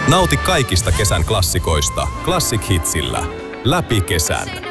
Nauti kaikista kesän klassikoista Classic Hitsillä. Läpi kesän.